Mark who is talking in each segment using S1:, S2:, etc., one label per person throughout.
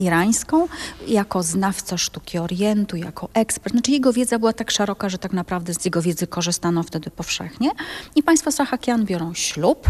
S1: irańską, jako znawca sztuki Orientu, jako ekspert. Znaczy jego wiedza była tak szeroka, że tak naprawdę z jego wiedzy korzystano wtedy powszechnie. I państwo Sahakian biorą ślub,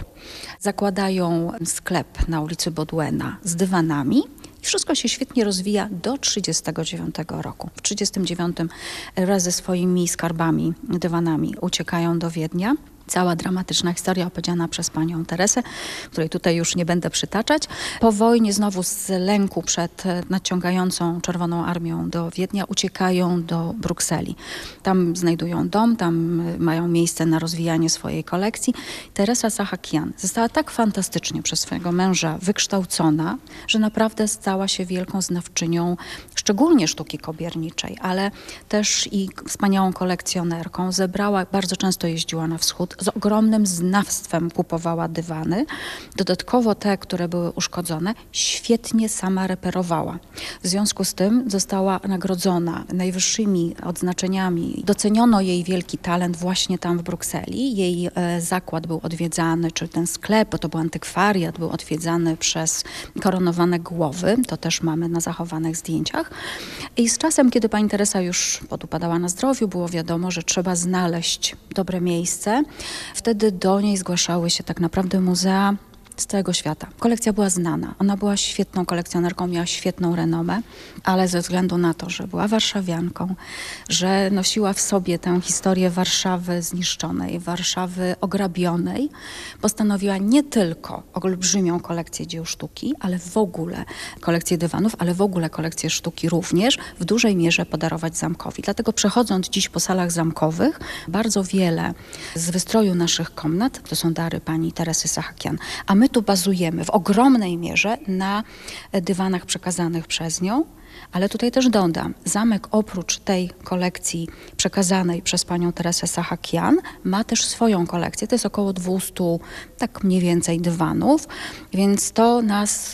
S1: zakładają sklep na ulicy Baudouina z dywanami. I wszystko się świetnie rozwija do 1939 roku. W 1939 wraz ze swoimi skarbami, dywanami uciekają do Wiednia. Cała dramatyczna historia opowiedziana przez panią Teresę, której tutaj już nie będę przytaczać. Po wojnie znowu z lęku przed nadciągającą Czerwoną Armią do Wiednia uciekają do Brukseli. Tam znajdują dom, tam mają miejsce na rozwijanie swojej kolekcji. Teresa Sahakian została tak fantastycznie przez swojego męża wykształcona, że naprawdę stała się wielką znawczynią, szczególnie sztuki kobierniczej, ale też i wspaniałą kolekcjonerką. Zebrała, bardzo często jeździła na wschód, z ogromnym znawstwem kupowała dywany. Dodatkowo te, które były uszkodzone, świetnie sama reperowała. W związku z tym została nagrodzona najwyższymi odznaczeniami. Doceniono jej wielki talent właśnie tam w Brukseli. Jej zakład był odwiedzany, czy ten sklep, bo to był antykwariat, był odwiedzany przez koronowane głowy. To też mamy na zachowanych zdjęciach. I z czasem, kiedy pani Teresa już podupadała na zdrowiu, było wiadomo, że trzeba znaleźć dobre miejsce. Wtedy do niej zgłaszały się tak naprawdę muzea z całego świata. Kolekcja była znana. Ona była świetną kolekcjonerką, miała świetną renomę, ale ze względu na to, że była warszawianką, że nosiła w sobie tę historię Warszawy zniszczonej, Warszawy ograbionej, postanowiła nie tylko olbrzymią kolekcję dzieł sztuki, ale w ogóle kolekcję dywanów, ale w ogóle kolekcję sztuki również w dużej mierze podarować zamkowi. Dlatego przechodząc dziś po salach zamkowych, bardzo wiele z wystroju naszych komnat to są dary pani Teresy Sahakian. A my tu bazujemy w ogromnej mierze na dywanach przekazanych przez nią, ale tutaj też dodam, zamek oprócz tej kolekcji przekazanej przez panią Teresę Sahakian ma też swoją kolekcję. To jest około 200, tak mniej więcej dywanów, więc to nas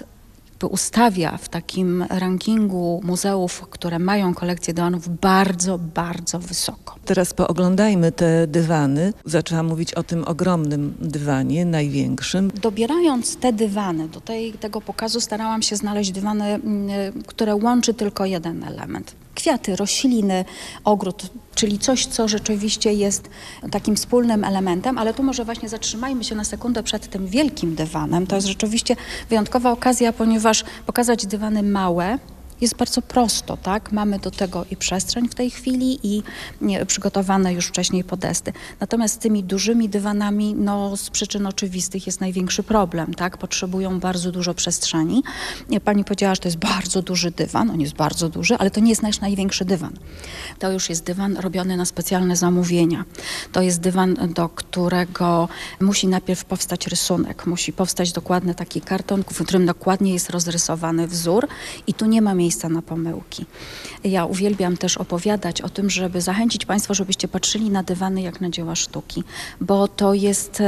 S1: ustawia w takim rankingu muzeów, które mają kolekcję dywanów bardzo, bardzo wysoko.
S2: Teraz pooglądajmy te dywany. Zaczęłam mówić o tym ogromnym dywanie, największym.
S1: Dobierając te dywany do tego pokazu starałam się znaleźć dywany, które łączy tylko jeden element. Kwiaty, rośliny, ogród, czyli coś, co rzeczywiście jest takim wspólnym elementem, ale tu może właśnie zatrzymajmy się na sekundę przed tym wielkim dywanem. To jest rzeczywiście wyjątkowa okazja, ponieważ pokazać dywany małe jest bardzo prosto, tak? Mamy do tego i przestrzeń w tej chwili i przygotowane już wcześniej podesty. Natomiast z tymi dużymi dywanami, z przyczyn oczywistych jest największy problem, tak? Potrzebują bardzo dużo przestrzeni. Pani powiedziała, że to jest bardzo duży dywan, on jest bardzo duży, ale to nie jest nasz największy dywan. To już jest dywan robiony na specjalne zamówienia. To jest dywan, do którego musi najpierw powstać rysunek, musi powstać dokładny taki karton, w którym dokładnie jest rozrysowany wzór i tu nie ma miejsca na pomyłki. Ja uwielbiam też opowiadać o tym, żeby zachęcić Państwa, żebyście patrzyli na dywany jak na dzieła sztuki, bo to jest,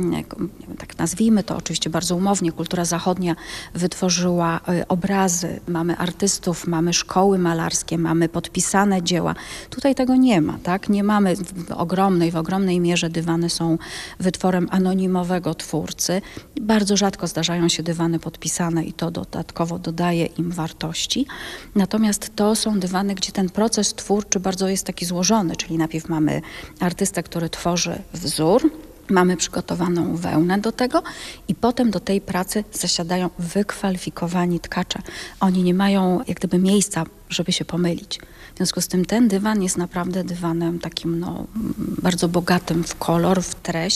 S1: tak nazwijmy to oczywiście bardzo umownie, kultura zachodnia wytworzyła obrazy, mamy artystów, mamy szkoły malarskie, mamy podpisane dzieła. Tutaj tego nie ma, tak? Nie mamy w ogromnej mierze dywany są wytworem anonimowego twórcy. Bardzo rzadko zdarzają się dywany podpisane i to dodatkowo dodaje im wartości. Natomiast to są dywany, gdzie ten proces twórczy bardzo jest taki złożony, czyli najpierw mamy artystę, który tworzy wzór, mamy przygotowaną wełnę do tego i potem do tej pracy zasiadają wykwalifikowani tkacze. Oni nie mają jak gdyby miejsca, żeby się pomylić. W związku z tym ten dywan jest naprawdę dywanem takim bardzo bogatym w kolor, w treść.